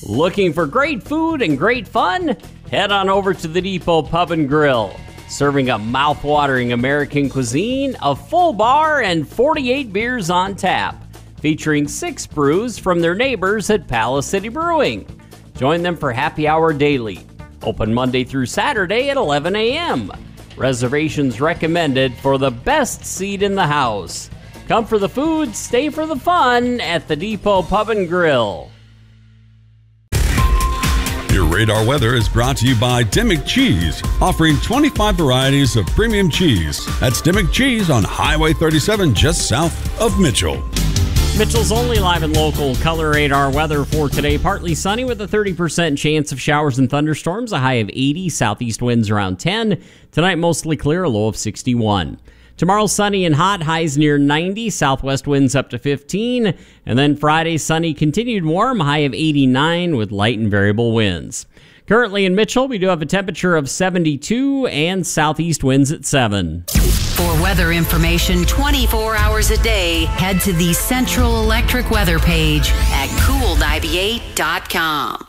Looking for great food and great fun? Head on over to the Depot Pub and Grill. Serving a mouth-watering American cuisine, a full bar, and 48 beers on tap. Featuring 6 brews from their neighbors at Palace City Brewing. Join them for happy hour daily. Open Monday through Saturday at 11 a.m. Reservations recommended for the best seat in the house. Come for the food, stay for the fun at the Depot Pub and Grill. Your radar weather is brought to you by Dimmick Cheese, offering 25 varieties of premium cheese. That's Dimmick Cheese on Highway 37, just south of Mitchell. Mitchell's only live and local color radar weather for today. Partly sunny with a 30% chance of showers and thunderstorms, a high of 80, southeast winds around 10. Tonight, mostly clear, a low of 61. Tomorrow, sunny and hot, highs near 90, southwest winds up to 15. And then Friday, sunny, continued warm, high of 89 with light and variable winds. Currently in Mitchell, we do have a temperature of 72 and southeast winds at 7. For weather information 24 hours a day, head to the Central Electric weather page at cool98.com.